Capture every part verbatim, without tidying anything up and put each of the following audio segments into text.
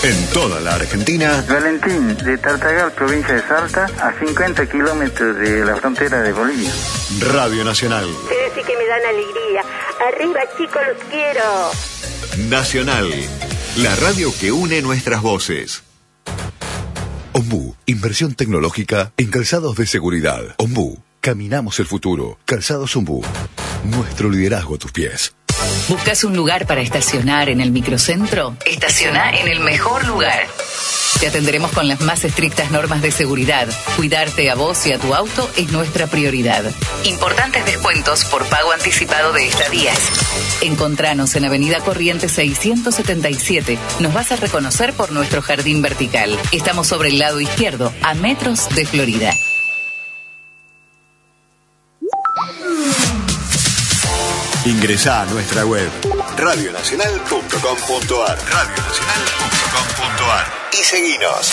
En toda la Argentina. Valentín, de Tartagal, provincia de Salta, a cincuenta kilómetros de la frontera de Bolivia. Radio Nacional. Ustedes sí que me dan alegría. Arriba, chicos, los quiero. Nacional, la radio que une nuestras voces. Ombú, inversión tecnológica en calzados de seguridad. Ombú, caminamos el futuro. Calzados Ombú, nuestro liderazgo a tus pies. ¿Buscas un lugar para estacionar en el microcentro? Estaciona en el mejor lugar. Te atenderemos con las más estrictas normas de seguridad. Cuidarte a vos y a tu auto es nuestra prioridad. Importantes descuentos por pago anticipado de estadías. Encontranos en Avenida Corrientes seiscientos setenta y siete. Nos vas a reconocer por nuestro jardín vertical. Estamos sobre el lado izquierdo, a metros de Florida. Ingresá a nuestra web radio nacional punto com punto ar, radio nacional punto com punto ar y seguinos.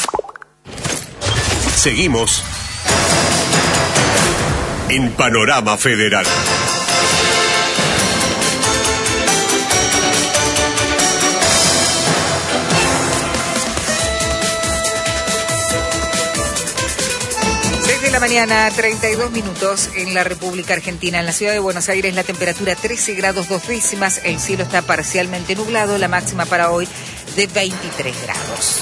Seguimos en Panorama Federal. De la mañana, treinta y dos minutos en la República Argentina. En la ciudad de Buenos Aires la temperatura trece grados dos décimas, el cielo está parcialmente nublado, la máxima para hoy de veintitrés grados.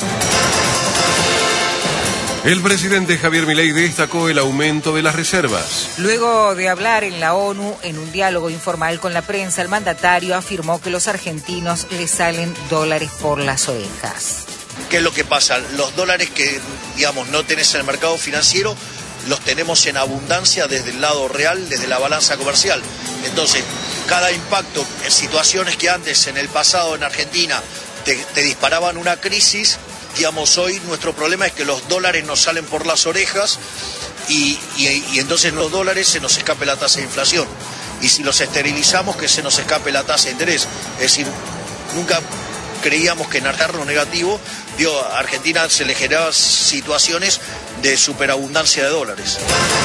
El presidente Javier Milei destacó el aumento de las reservas. Luego de hablar en la ONU en un diálogo informal con la prensa, el mandatario afirmó que los argentinos les salen dólares por las orejas. ¿Qué es lo que pasa? Los dólares que, digamos, no tenés en el mercado financiero, los tenemos en abundancia desde el lado real, desde la balanza comercial. Entonces, cada impacto en situaciones que antes, en el pasado, en Argentina, te, te disparaban una crisis, digamos, hoy nuestro problema es que los dólares nos salen por las orejas y, y, y entonces los dólares se nos escape la tasa de inflación. Y si los esterilizamos, que se nos escape la tasa de interés. Es decir, nunca creíamos que en alterno negativo, digo, a Argentina se le generaban situaciones de superabundancia de dólares.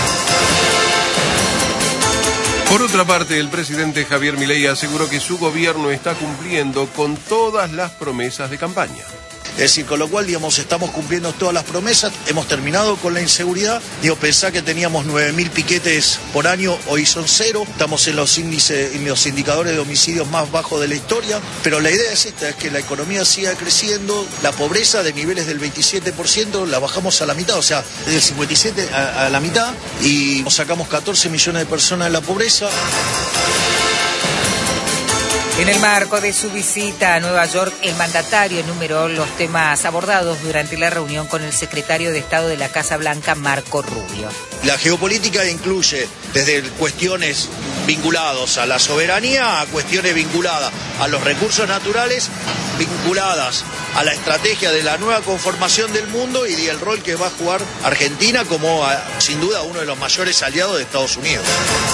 Por otra parte, el presidente Javier Milei aseguró que su gobierno está cumpliendo con todas las promesas de campaña. Es decir, con lo cual, digamos, estamos cumpliendo todas las promesas, hemos terminado con la inseguridad. Digo, pensá que teníamos nueve mil piquetes por año, hoy son cero, estamos en los índices, en los indicadores de homicidios más bajos de la historia, pero la idea es esta, es que la economía siga creciendo, la pobreza de niveles del veintisiete por ciento la bajamos a la mitad, o sea, del cincuenta y siete por ciento a, a la mitad, y sacamos catorce millones de personas de la pobreza. En el marco de su visita a Nueva York, el mandatario enumeró los temas abordados durante la reunión con el secretario de Estado de la Casa Blanca, Marco Rubio. La geopolítica incluye desde cuestiones vinculadas a la soberanía a cuestiones vinculadas a los recursos naturales, vinculadas a la estrategia de la nueva conformación del mundo y del rol que va a jugar Argentina como, sin duda, uno de los mayores aliados de Estados Unidos.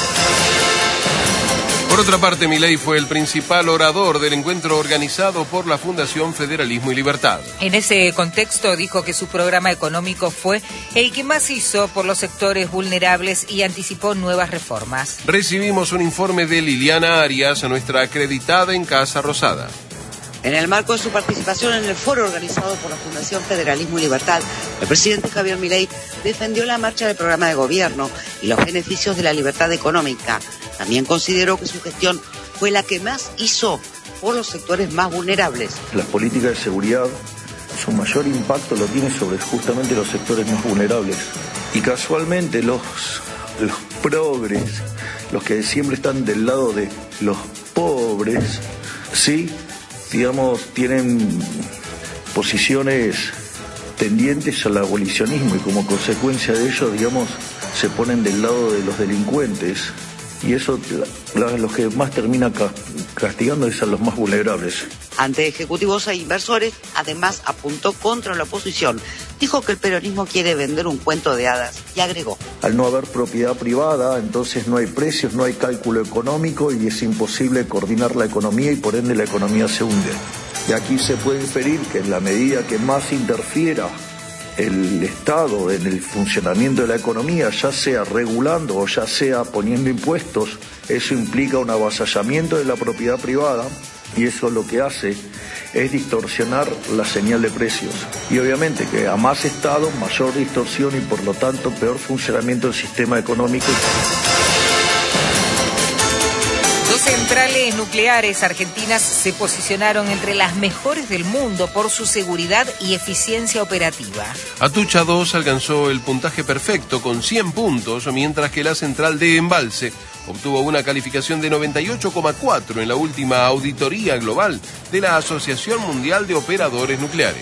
Por otra parte, Milei fue el principal orador del encuentro organizado por la Fundación Federalismo y Libertad. En ese contexto dijo que su programa económico fue el que más hizo por los sectores vulnerables y anticipó nuevas reformas. Recibimos un informe de Liliana Arias, nuestra acreditada en Casa Rosada. En el marco de su participación en el foro organizado por la Fundación Federalismo y Libertad, el presidente Javier Milei defendió la marcha del programa de gobierno y los beneficios de la libertad económica. También consideró que su gestión fue la que más hizo por los sectores más vulnerables. Las políticas de seguridad, su mayor impacto lo tiene sobre justamente los sectores más vulnerables. Y casualmente los, los progres, los que siempre están del lado de los pobres, sí, digamos, tienen posiciones tendientes al abolicionismo y como consecuencia de ello, digamos, se ponen del lado de los delincuentes. Y eso, los que más termina castigando es a los más vulnerables. Ante ejecutivos e inversores, además apuntó contra la oposición. Dijo que el peronismo quiere vender un cuento de hadas y agregó: al no haber propiedad privada, entonces no hay precios, no hay cálculo económico y es imposible coordinar la economía y por ende la economía se hunde. De aquí se puede inferir que en la medida que más interfiera el Estado en el funcionamiento de la economía, ya sea regulando o ya sea poniendo impuestos, eso implica un avasallamiento de la propiedad privada y eso lo que hace es distorsionar la señal de precios. Y obviamente que a más Estado, mayor distorsión y por lo tanto peor funcionamiento del sistema económico. Dos centrales nucleares argentinas se posicionaron entre las mejores del mundo por su seguridad y eficiencia operativa. Atucha dos alcanzó el puntaje perfecto con cien puntos, mientras que la central de Embalse obtuvo una calificación de noventa y ocho coma cuatro en la última auditoría global de la Asociación Mundial de Operadores Nucleares.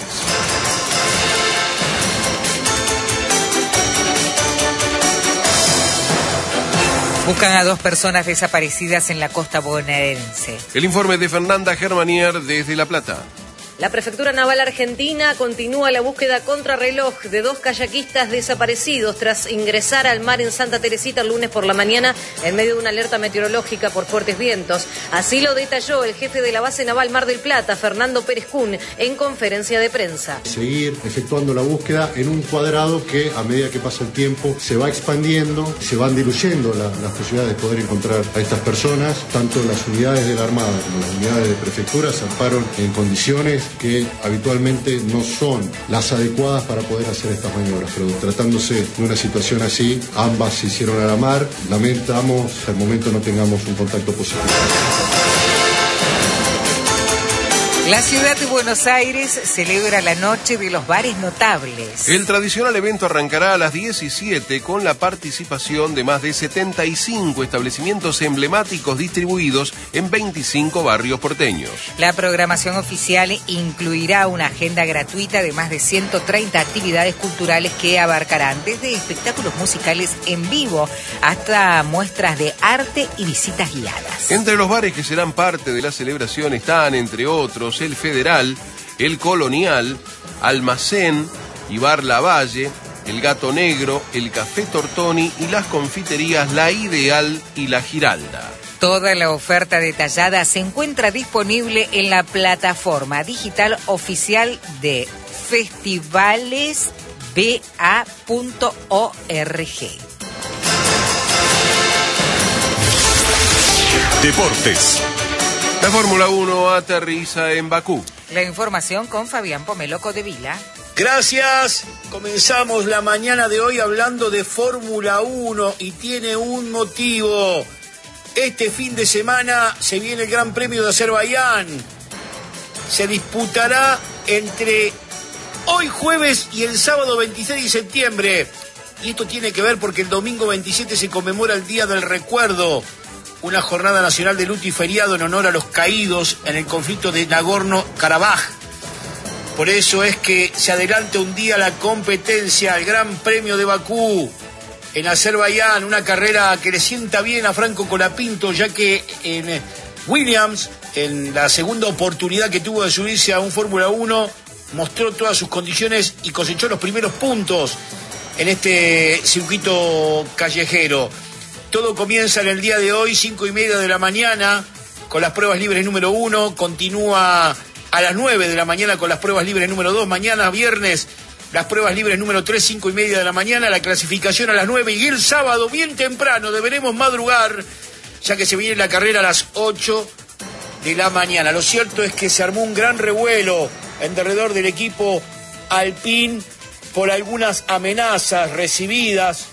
Buscan a dos personas desaparecidas en la costa bonaerense. El informe de Fernanda Germanier desde La Plata. La Prefectura Naval Argentina continúa la búsqueda contrarreloj de dos kayakistas desaparecidos tras ingresar al mar en Santa Teresita el lunes por la mañana en medio de una alerta meteorológica por fuertes vientos. Así lo detalló el jefe de la base naval Mar del Plata, Fernando Pérez Kuhn, en conferencia de prensa. Seguir efectuando la búsqueda en un cuadrado que a medida que pasa el tiempo se va expandiendo, se van diluyendo la, las posibilidades de poder encontrar a estas personas. Tanto las unidades de la Armada como las unidades de Prefectura zarparon en condiciones que habitualmente no son las adecuadas para poder hacer estas maniobras, pero tratándose de una situación así, ambas se hicieron a la mar. Lamentamos al momento no tengamos un contacto positivo. La ciudad de Buenos Aires celebra la Noche de los Bares Notables. El tradicional evento arrancará a las diecisiete con la participación de más de setenta y cinco establecimientos emblemáticos distribuidos en veinticinco barrios porteños. La programación oficial incluirá una agenda gratuita de más de ciento treinta actividades culturales que abarcarán desde espectáculos musicales en vivo hasta muestras de arte y visitas guiadas. Entre los bares que serán parte de la celebración están, entre otros, el Federal, el Colonial, Almacén y Bar Lavalle, el Gato Negro, el Café Tortoni y las confiterías La Ideal y La Giralda. Toda la oferta detallada se encuentra disponible en la plataforma digital oficial de festivales b a punto org. Deportes. La Fórmula uno aterriza en Bakú. La información con Fabián Pomeloco de Vila. Gracias. Comenzamos la mañana de hoy hablando de Fórmula uno y tiene un motivo. Este fin de semana se viene el Gran Premio de Azerbaiyán. Se disputará entre hoy jueves y el sábado veintiséis de septiembre. Y esto tiene que ver porque el domingo veintisiete se conmemora el Día del Recuerdo. Una jornada nacional de luto y feriado en honor a los caídos en el conflicto de Nagorno-Karabaj. Por eso es que se adelanta un día la competencia, el Gran Premio de Bakú, en Azerbaiyán, una carrera que le sienta bien a Franco Colapinto, ya que en Williams, en la segunda oportunidad que tuvo de subirse a un Fórmula uno, mostró todas sus condiciones y cosechó los primeros puntos en este circuito callejero. Todo comienza en el día de hoy, cinco y media de la mañana, con las pruebas libres número uno. Continúa a las nueve de la mañana con las pruebas libres número dos. Mañana, viernes, las pruebas libres número tres, cinco y media de la mañana. La clasificación a las nueve. Y el sábado, bien temprano, deberemos madrugar, ya que se viene la carrera a las ocho de la mañana. Lo cierto es que se armó un gran revuelo en derredor del equipo Alpine por algunas amenazas recibidas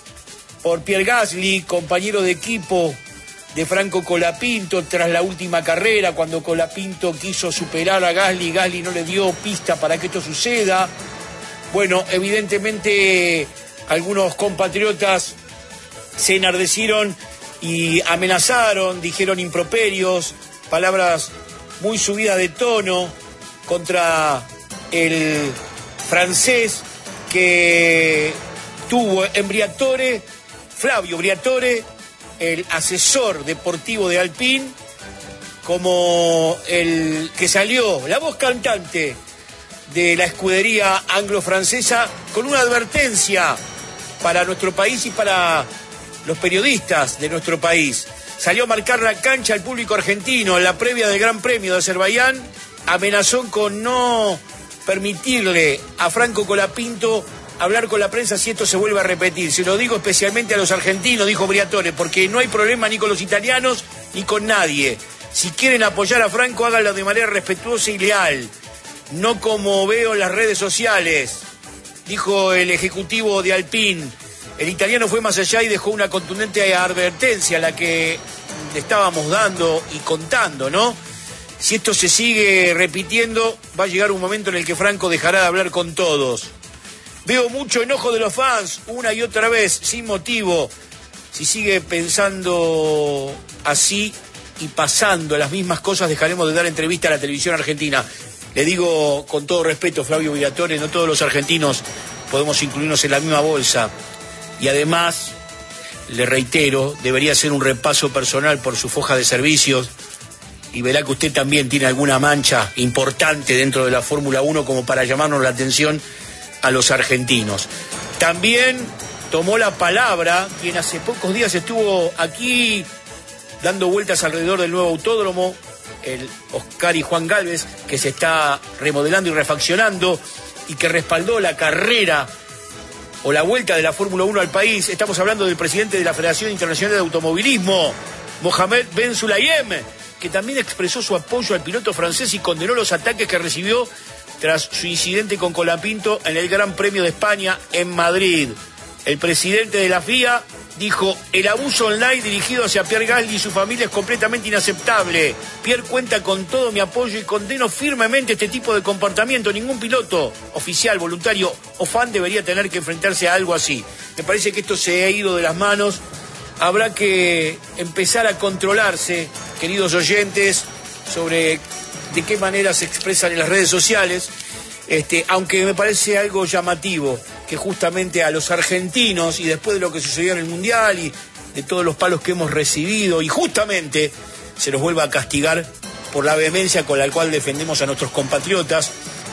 por Pierre Gasly, compañero de equipo de Franco Colapinto, tras la última carrera, cuando Colapinto quiso superar a Gasly, Gasly no le dio pista para que esto suceda. Bueno, evidentemente algunos compatriotas se enardecieron y amenazaron, dijeron improperios, palabras muy subidas de tono contra el francés que tuvo en Briatore, Flavio Briatore, el asesor deportivo de Alpine, como el que salió, la voz cantante de la escudería anglo-francesa, con una advertencia para nuestro país y para los periodistas de nuestro país. Salió a marcar la cancha al público argentino en la previa del Gran Premio de Azerbaiyán, amenazó con no permitirle a Franco Colapinto hablar con la prensa si esto se vuelve a repetir. Se lo digo especialmente a los argentinos, dijo Briatore, porque no hay problema ni con los italianos ni con nadie. Si quieren apoyar a Franco, háganlo de manera respetuosa y leal, no como veo en las redes sociales, dijo el ejecutivo de Alpine. El italiano fue más allá y dejó una contundente advertencia, la que le estábamos dando y contando, ¿no? Si esto se sigue repitiendo, va a llegar un momento en el que Franco dejará de hablar con todos. Veo mucho enojo de los fans, una y otra vez, sin motivo. Si sigue pensando así y pasando las mismas cosas, dejaremos de dar entrevista a la televisión argentina. Le digo con todo respeto, Flavio Briatore, no todos los argentinos podemos incluirnos en la misma bolsa. Y además, le reitero, debería hacer un repaso personal por su foja de servicios y verá que usted también tiene alguna mancha importante dentro de la Fórmula uno como para llamarnos la atención a los argentinos. También tomó la palabra quien hace pocos días estuvo aquí dando vueltas alrededor del nuevo autódromo, el Oscar y Juan Gálvez, que se está remodelando y refaccionando y que respaldó la carrera o la vuelta de la Fórmula uno al país. Estamos hablando del presidente de la Federación Internacional de Automovilismo, Mohamed Ben Sulayem, que también expresó su apoyo al piloto francés y condenó los ataques que recibió tras su incidente con Colapinto en el Gran Premio de España en Madrid. El presidente de la F I A dijo: el abuso online dirigido hacia Pierre Gasly y su familia es completamente inaceptable. Pierre cuenta con todo mi apoyo y condeno firmemente este tipo de comportamiento. Ningún piloto, oficial, voluntario o fan debería tener que enfrentarse a algo así. Me parece que esto se ha ido de las manos. Habrá que empezar a controlarse, queridos oyentes, sobre de qué manera se expresan en las redes sociales, este, aunque me parece algo llamativo que justamente a los argentinos, y después de lo que sucedió en el Mundial y de todos los palos que hemos recibido, y justamente se nos vuelva a castigar por la vehemencia con la cual defendemos a nuestros compatriotas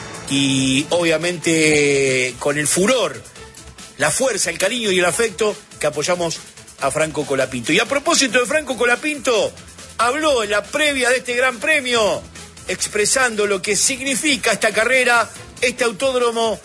y obviamente con el furor, la fuerza, el cariño y el afecto que apoyamos a Franco Colapinto. Y a propósito de Franco Colapinto, habló en la previa de este Gran Premio, expresando lo que significa esta carrera, este autódromo,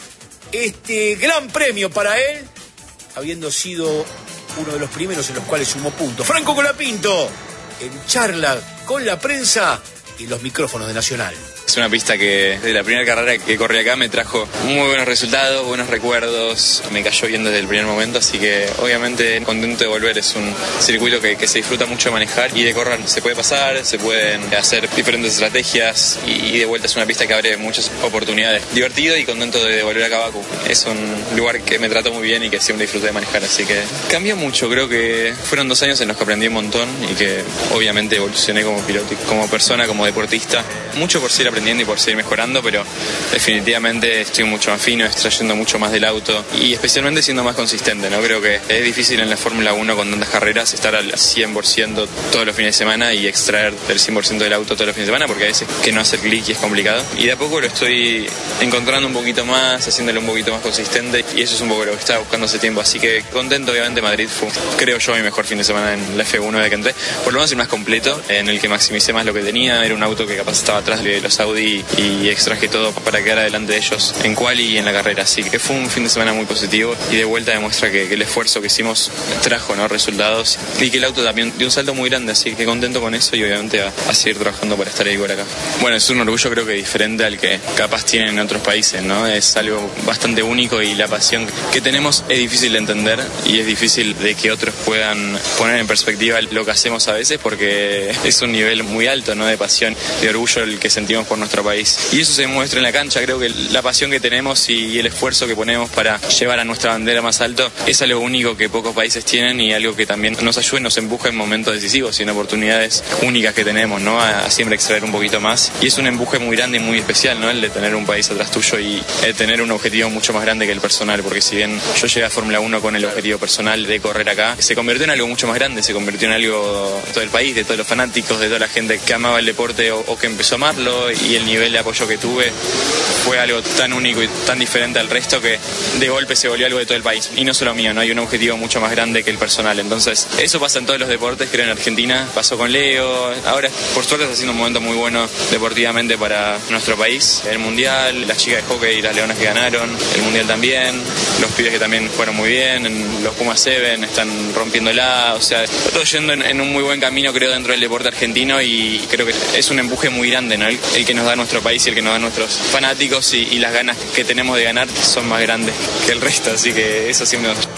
este Gran Premio para él, habiendo sido uno de los primeros en los cuales sumó puntos. Franco Colapinto, en charla con la prensa y los micrófonos de Nacional. Es una pista que desde la primera carrera que corrí acá me trajo muy buenos resultados, buenos recuerdos, me cayó bien desde el primer momento, así que obviamente contento de volver. Es un circuito que, que se disfruta mucho de manejar y de correr. Se puede pasar, se pueden hacer diferentes estrategias y de vuelta es una pista que abre muchas oportunidades. Divertido y contento de volver acá a Bakú. Es un lugar que me trató muy bien y que siempre disfruté de manejar, así que cambió mucho. Creo que fueron dos años en los que aprendí un montón y que obviamente evolucioné como piloto, como persona, como deportista. Mucho por seguir aprendiendo y por seguir mejorando, pero definitivamente estoy mucho más fino, extrayendo mucho más del auto y especialmente siendo más consistente, ¿no? Creo que es difícil en la Fórmula uno con tantas carreras estar al cien por ciento todos los fines de semana y extraer del cien por ciento del auto todos los fines de semana, porque a veces que no hacer clic y es complicado. Y de a poco lo estoy encontrando un poquito más, haciéndolo un poquito más consistente, y eso es un poco lo que estaba buscando hace tiempo. Así que contento, obviamente. Madrid fue, creo yo, mi mejor fin de semana en la F uno de que entré, por lo menos el más completo, en el que maximicé más lo que tenía. Era un auto que capaz estaba atrás de los Audi y extraje todo para quedar adelante de ellos en quali y en la carrera. Así que fue un fin de semana muy positivo y de vuelta demuestra que, que el esfuerzo que hicimos trajo, ¿no?, resultados, y que el auto también dio un salto muy grande, así que contento con eso y obviamente a, a seguir trabajando para estar ahí por acá. Bueno, es un orgullo creo que diferente al que capaz tienen en otros países, ¿no? Es algo bastante único y la pasión que tenemos es difícil de entender y es difícil de que otros puedan poner en perspectiva lo que hacemos a veces, porque es un nivel muy alto, ¿no?, de pasión, de orgullo el que sentimos por nuestro país. Y eso se muestra en la cancha. Creo que la pasión que tenemos y el esfuerzo que ponemos para llevar a nuestra bandera más alto es algo único que pocos países tienen y algo que también nos ayuda y nos empuja en momentos decisivos y en oportunidades únicas que tenemos, ¿no?, a, a siempre extraer un poquito más. Y es un empuje muy grande y muy especial, ¿no?, el de tener un país atrás tuyo y el tener un objetivo mucho más grande que el personal, porque si bien yo llegué a Fórmula uno con el objetivo personal de correr acá, se convirtió en algo mucho más grande, se convirtió en algo de todo el país, de todos los fanáticos, de toda la gente que amaba el deporte o, o que empezó tomarlo, y el nivel de apoyo que tuve fue algo tan único y tan diferente al resto que de golpe se volvió algo de todo el país. Y no solo mío, ¿no? Hay un objetivo mucho más grande que el personal. Entonces, eso pasa en todos los deportes, creo en Argentina. Pasó con Leo. Ahora, por suerte, está haciendo un momento muy bueno deportivamente para nuestro país. El Mundial, las chicas de hockey y las leonas que ganaron, el Mundial también, los pibes que también fueron muy bien, en los Pumas Seven están rompiéndola. O sea, está todo yendo en, en un muy buen camino, creo, dentro del deporte argentino, y creo que es un empuje muy grande, ¿no? El, el que nos da nuestro país y el que nos da nuestros fanáticos, y, y las ganas que tenemos de ganar son más grandes que el resto, así que eso siempre nos...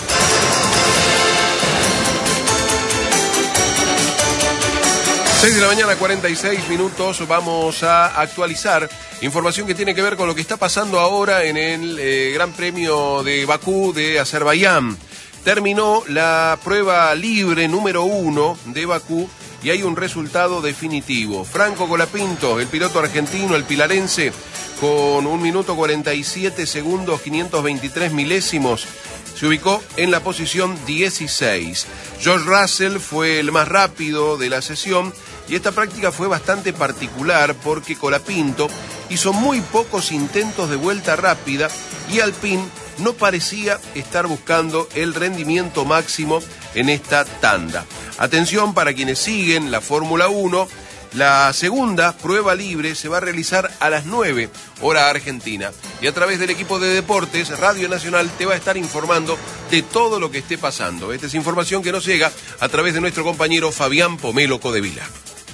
seis de la mañana, cuarenta y seis minutos, vamos a actualizar información que tiene que ver con lo que está pasando ahora en el eh, Gran Premio de Bakú de Azerbaiyán. Terminó la prueba libre número uno de Bakú y hay un resultado definitivo. Franco Colapinto, el piloto argentino, el pilarense, con un minuto cuarenta y siete segundos, quinientos veintitrés milésimos, se ubicó en la posición dieciséis. George Russell fue el más rápido de la sesión, y esta práctica fue bastante particular porque Colapinto hizo muy pocos intentos de vuelta rápida y Alpine no parecía estar buscando el rendimiento máximo en esta tanda. Atención para quienes siguen la Fórmula uno, la segunda prueba libre se va a realizar a las nueve, hora argentina. Y a través del equipo de deportes, Radio Nacional te va a estar informando de todo lo que esté pasando. Esta es información que nos llega a través de nuestro compañero Fabián Pomelo Codevila.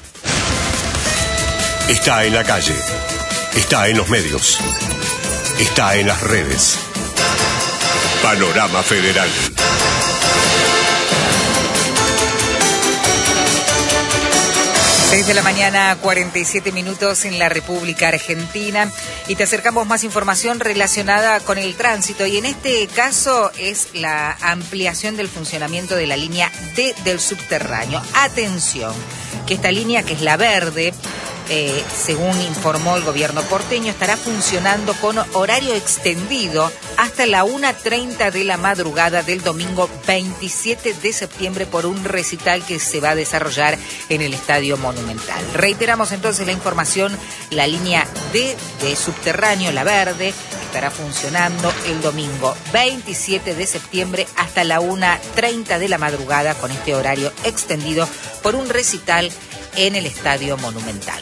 Está en la calle, está en los medios, está en las redes. Panorama Federal. seis de la mañana, cuarenta y siete minutos en la República Argentina, y te acercamos más información relacionada con el tránsito, y en este caso es la ampliación del funcionamiento de la línea D del subterráneo. Atención, que esta línea, que es la verde, Eh, según informó el gobierno porteño, estará funcionando con horario extendido hasta la una treinta de la madrugada del domingo veintisiete de septiembre por un recital que se va a desarrollar en el Estadio Monumental. Reiteramos entonces la información: la línea D de subterráneo, la verde, estará funcionando el domingo veintisiete de septiembre hasta la una treinta de la madrugada con este horario extendido por un recital en el Estadio Monumental.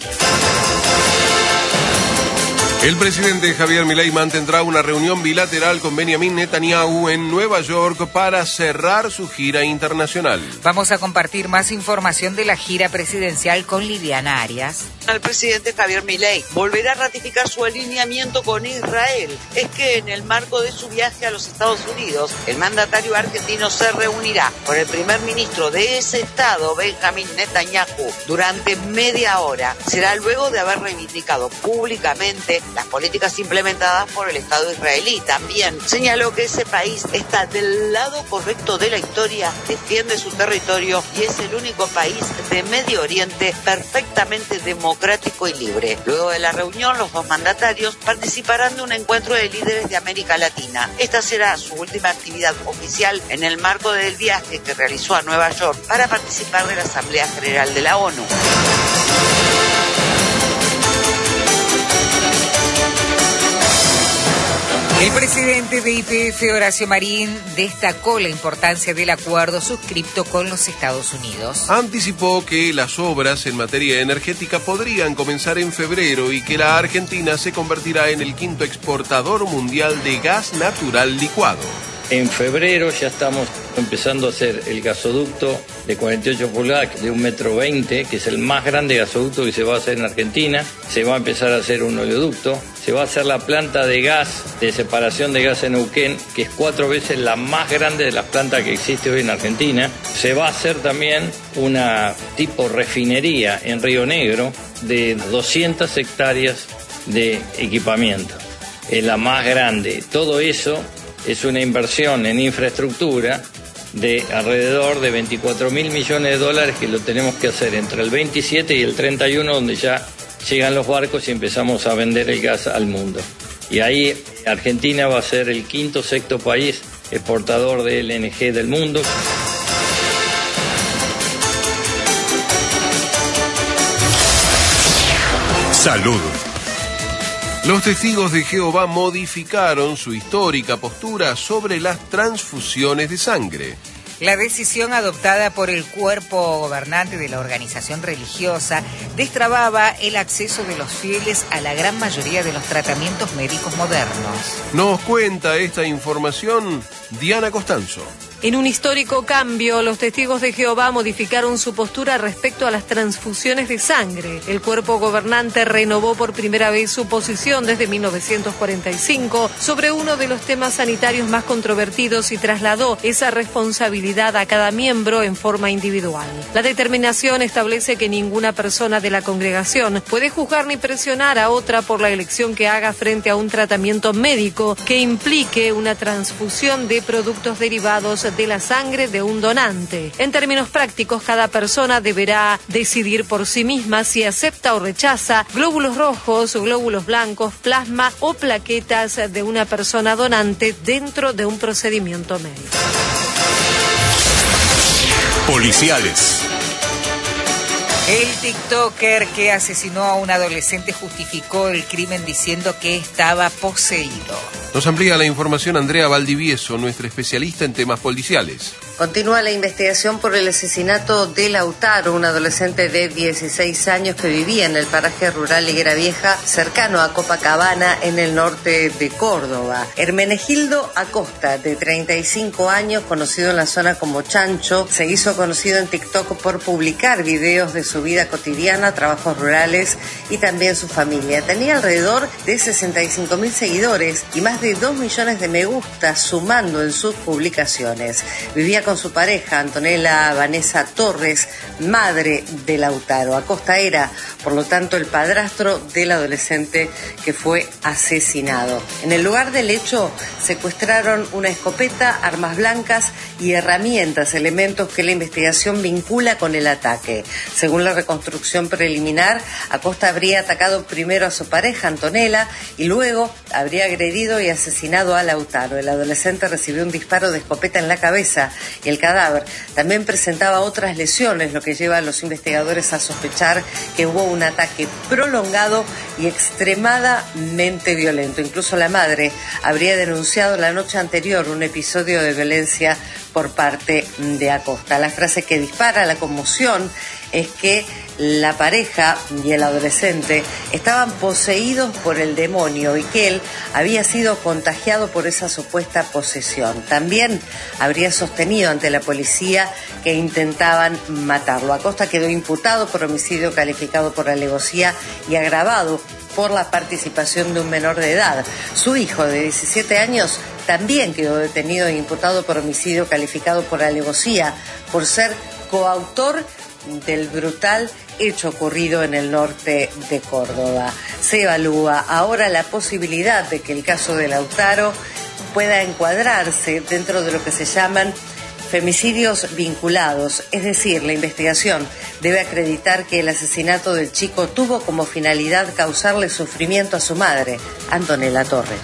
El presidente Javier Milei mantendrá una reunión bilateral con Benjamin Netanyahu en Nueva York para cerrar su gira internacional. Vamos a compartir más información de la gira presidencial con Liliana Arias. El presidente Javier Milei volverá a ratificar su alineamiento con Israel. Es que en el marco de su viaje a los Estados Unidos, el mandatario argentino se reunirá con el primer ministro de ese estado, Benjamin Netanyahu, durante media hora. Será luego de haber reivindicado públicamente las políticas implementadas por el Estado israelí. También señaló que ese país está del lado correcto de la historia, defiende su territorio y es el único país de Medio Oriente perfectamente democrático y libre. Luego de la reunión, los dos mandatarios participarán de un encuentro de líderes de América Latina. Esta será su última actividad oficial en el marco del viaje que realizó a Nueva York para participar de la Asamblea General de la ONU. El presidente de Y P F, Horacio Marín, destacó la importancia del acuerdo suscripto con los Estados Unidos. Anticipó que las obras en materia energética podrían comenzar en febrero y que la Argentina se convertirá en el quinto exportador mundial de gas natural licuado. En febrero ya estamos empezando a hacer el gasoducto de cuarenta y ocho pulgadas de un metro veinte, que es el más grande gasoducto que se va a hacer en Argentina. Se va a empezar a hacer un oleoducto. Se va a hacer la planta de gas, de separación de gas en Neuquén, que es cuatro veces la más grande de las plantas que existe hoy en Argentina. Se va a hacer también una tipo refinería en Río Negro de doscientas hectáreas de equipamiento. Es la más grande. Todo eso es una inversión en infraestructura de alrededor de veinticuatro mil millones de dólares que lo tenemos que hacer entre el veintisiete y el treinta y uno, donde ya llegan los barcos y empezamos a vender el gas al mundo. Y ahí Argentina va a ser el quinto sexto país exportador de L N G del mundo. Salud. Los testigos de Jehová modificaron su histórica postura sobre las transfusiones de sangre. La decisión adoptada por el cuerpo gobernante de la organización religiosa destrababa el acceso de los fieles a la gran mayoría de los tratamientos médicos modernos. Nos cuenta esta información Diana Costanzo. En un histórico cambio, los testigos de Jehová modificaron su postura respecto a las transfusiones de sangre. El cuerpo gobernante renovó por primera vez su posición desde mil novecientos cuarenta y cinco sobre uno de los temas sanitarios más controvertidos y trasladó esa responsabilidad a cada miembro en forma individual. La determinación establece que ninguna persona de la congregación puede juzgar ni presionar a otra por la elección que haga frente a un tratamiento médico que implique una transfusión de productos derivados de la sangre de un donante. En términos prácticos, cada persona deberá decidir por sí misma si acepta o rechaza glóbulos rojos, glóbulos blancos, plasma o plaquetas de una persona donante dentro de un procedimiento médico. Policiales. El TikToker que asesinó a un adolescente justificó el crimen diciendo que estaba poseído. Nos amplía la información Andrea Valdivieso, nuestra especialista en temas policiales. Continúa la investigación por el asesinato de Lautaro, un adolescente de dieciséis años que vivía en el paraje rural Higuera Vieja, cercano a Copacabana, en el norte de Córdoba. Hermenegildo Acosta, de treinta y cinco años, conocido en la zona como Chancho, se hizo conocido en TikTok por publicar videos de su vida cotidiana, trabajos rurales y también su familia. Tenía alrededor de sesenta y cinco mil seguidores y más de dos millones de me gusta sumando en sus publicaciones. Vivía con su pareja, Antonella Vanessa Torres, madre de Lautaro. Acosta era, por lo tanto, el padrastro del adolescente que fue asesinado. En el lugar del hecho, secuestraron una escopeta, armas blancas y herramientas, elementos que la investigación vincula con el ataque. Según la reconstrucción preliminar, Acosta habría atacado primero a su pareja, Antonella, y luego habría agredido y asesinado a Lautaro. El adolescente recibió un disparo de escopeta en la cabeza y el cadáver también presentaba otras lesiones, lo que lleva a los investigadores a sospechar que hubo un ataque prolongado y extremadamente violento. Incluso la madre habría denunciado la noche anterior un episodio de violencia por parte de Acosta. La frase que dispara la conmoción es que la pareja y el adolescente estaban poseídos por el demonio y que él había sido contagiado por esa supuesta posesión. También habría sostenido ante la policía que intentaban matarlo. Acosta quedó imputado por homicidio calificado por alevosía y agravado por la participación de un menor de edad. Su hijo de diecisiete años también quedó detenido e imputado por homicidio calificado por alevosía por ser coautor del brutal hecho ocurrido en el norte de Córdoba. Se evalúa ahora la posibilidad de que el caso de Lautaro pueda encuadrarse dentro de lo que se llaman femicidios vinculados, es decir, la investigación debe acreditar que el asesinato del chico tuvo como finalidad causarle sufrimiento a su madre, Antonella Torres.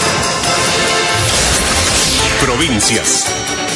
Provincias.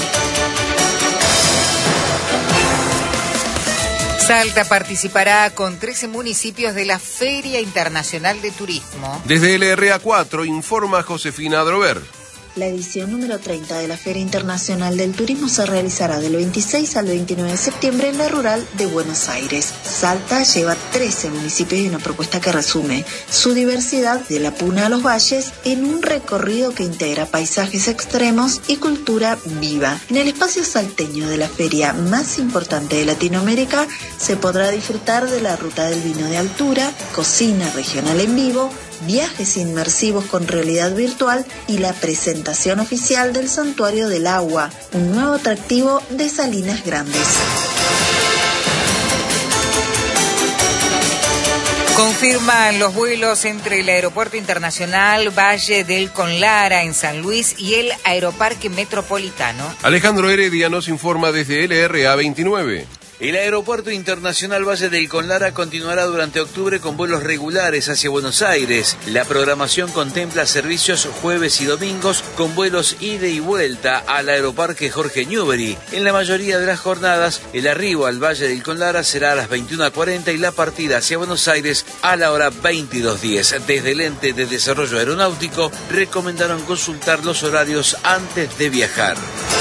Salta participará con trece municipios de la Feria Internacional de Turismo. Desde L R A cuatro informa Josefina Drover. La edición número treinta de la Feria Internacional del Turismo se realizará del veintiséis al veintinueve de septiembre en la rural de Buenos Aires. Salta lleva trece municipios y una propuesta que resume su diversidad de la Puna a los valles en un recorrido que integra paisajes extremos y cultura viva. En el espacio salteño de la feria más importante de Latinoamérica se podrá disfrutar de la ruta del vino de altura, cocina regional en vivo, viajes inmersivos con realidad virtual y la presentación oficial del Santuario del Agua, un nuevo atractivo de Salinas Grandes. Confirman los vuelos entre el Aeropuerto Internacional Valle del Conlara en San Luis y el Aeroparque Metropolitano. Alejandro Heredia nos informa desde L R A veintinueve. El Aeropuerto Internacional Valle del Conlara continuará durante octubre con vuelos regulares hacia Buenos Aires. La programación contempla servicios jueves y domingos con vuelos ida y vuelta al Aeroparque Jorge Newbery. En la mayoría de las jornadas, el arribo al Valle del Conlara será a las veintiuna cuarenta y la partida hacia Buenos Aires a la hora veintidós diez. Desde el ente de desarrollo aeronáutico recomendaron consultar los horarios antes de viajar.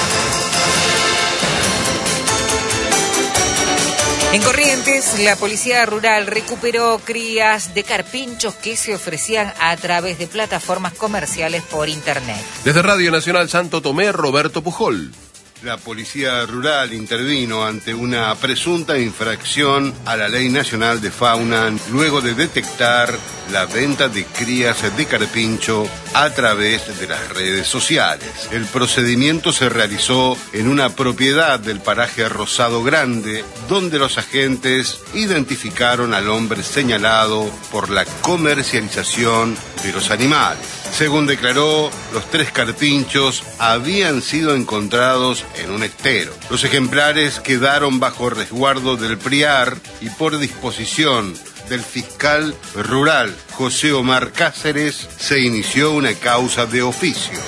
En Corrientes, la Policía Rural recuperó crías de carpinchos que se ofrecían a través de plataformas comerciales por Internet. Desde Radio Nacional Santo Tomé, Roberto Pujol. La Policía Rural intervino ante una presunta infracción a la Ley Nacional de Fauna luego de detectar la venta de crías de carpincho a través de las redes sociales. El procedimiento se realizó en una propiedad del paraje Rosado Grande, donde los agentes identificaron al hombre señalado por la comercialización de los animales. Según declaró, los tres carpinchos habían sido encontrados en un estero. Los ejemplares quedaron bajo resguardo del PRIAR y por disposición del fiscal rural José Omar Cáceres se inició una causa de oficio.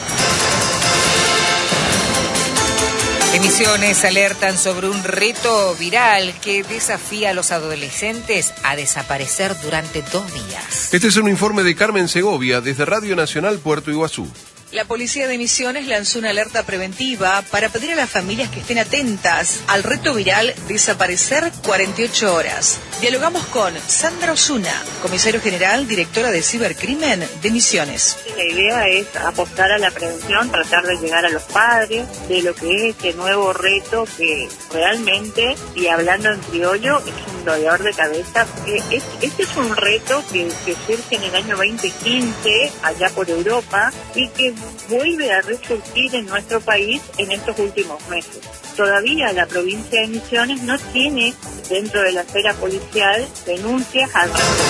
Emisiones alertan sobre un reto viral que desafía a los adolescentes a desaparecer durante dos días. Este es un informe de Carmen Segovia desde Radio Nacional Puerto Iguazú. La policía de Misiones lanzó una alerta preventiva para pedir a las familias que estén atentas al reto viral Desaparecer cuarenta y ocho horas. Dialogamos con Sandra Osuna, comisario general, directora de Cibercrimen de Misiones. La idea es apostar a la prevención, tratar de llegar a los padres de lo que es este nuevo reto que realmente, y hablando en criollo, es un dolor de cabeza. Es, este es un reto que, que surge en el año veinte quince, allá por Europa, y que vuelve a resurgir en nuestro país en estos últimos meses. Todavía la provincia de Misiones no tiene, dentro de la esfera policial, denuncias al respecto.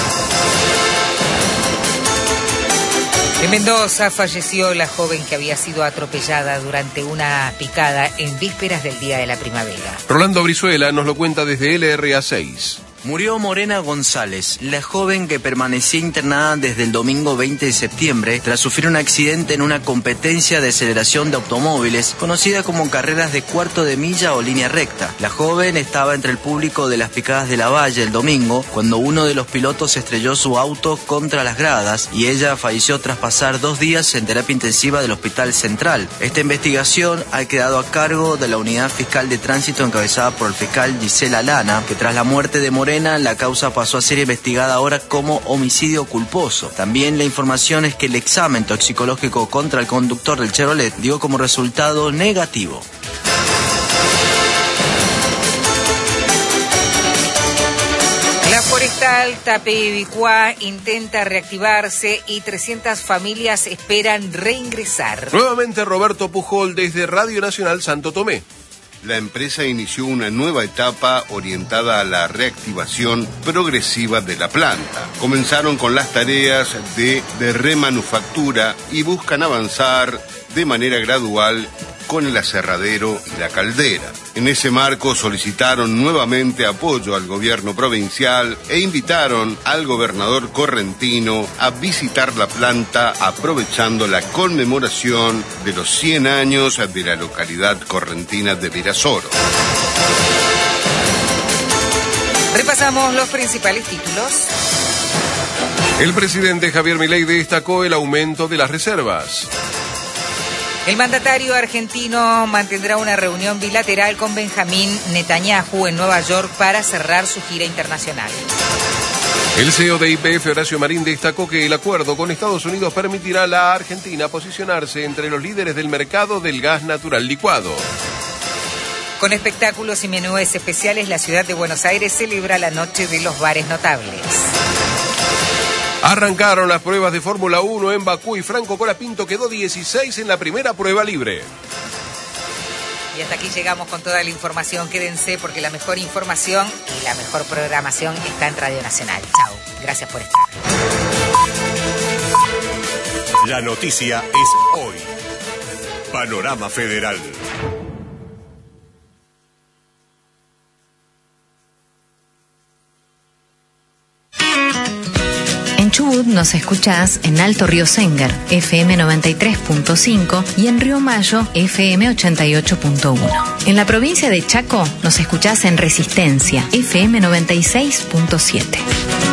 En Mendoza falleció la joven que había sido atropellada durante una picada en vísperas del Día de la Primavera. Rolando Brizuela nos lo cuenta desde L R A seis. Murió Morena González, la joven que permanecía internada desde el domingo veinte de septiembre tras sufrir un accidente en una competencia de aceleración de automóviles conocida como carreras de cuarto de milla o línea recta. La joven estaba entre el público de las picadas de la Valle el domingo cuando uno de los pilotos estrelló su auto contra las gradas y ella falleció tras pasar dos días en terapia intensiva del Hospital Central. Esta investigación ha quedado a cargo de la Unidad Fiscal de Tránsito encabezada por el fiscal Gisela Lana, que tras la muerte de Morena la causa pasó a ser investigada ahora como homicidio culposo. También la información es que el examen toxicológico contra el conductor del Chevrolet dio como resultado negativo. La forestal Tapebicuá intenta reactivarse y trescientas familias esperan reingresar. Nuevamente Roberto Pujol desde Radio Nacional Santo Tomé. La empresa inició una nueva etapa orientada a la reactivación progresiva de la planta. Comenzaron con las tareas de, de remanufactura y buscan avanzar de manera gradual con el aserradero y la caldera. En ese marco solicitaron nuevamente apoyo al gobierno provincial e invitaron al gobernador correntino a visitar la planta aprovechando la conmemoración de los cien años de la localidad correntina de Virasoro. Repasamos los principales títulos. El presidente Javier Milei destacó el aumento de las reservas. El mandatario argentino mantendrá una reunión bilateral con Benjamín Netanyahu en Nueva York para cerrar su gira internacional. El C E O de Y P F, Horacio Marín, destacó que el acuerdo con Estados Unidos permitirá a la Argentina posicionarse entre los líderes del mercado del gas natural licuado. Con espectáculos y menúes especiales, la ciudad de Buenos Aires celebra la Noche de los Bares Notables. Arrancaron las pruebas de Fórmula uno en Bakú y Franco Colapinto quedó dieciséis en la primera prueba libre. Y hasta aquí llegamos con toda la información. Quédense porque la mejor información y la mejor programación está en Radio Nacional. Chau. Gracias por estar. La noticia es hoy. Panorama Federal. nos escuchás en Alto Río Sengar, F M noventa y tres punto cinco y en Río Mayo, F M ochenta y ocho punto uno. En la provincia de Chaco nos escuchás en Resistencia, F M noventa y seis punto siete.